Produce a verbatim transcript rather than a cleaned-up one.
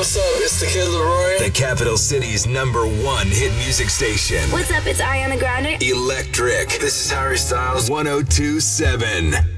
what's up? It's the Kid Laroi. The capital city's number one hit music station. What's up? It's Ariana Grande. Electric. This is Harry Styles. one oh two point seven.